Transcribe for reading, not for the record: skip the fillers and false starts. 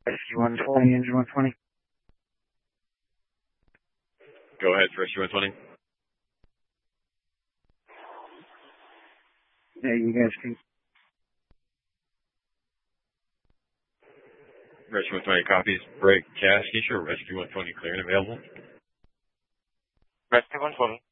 Rescue 120, engine 120. Go ahead, Rescue 120. Yeah, you guys can. Rescue 120 copies. Break Cascade, sure. Rescue 120 clear and available. Rescue 120.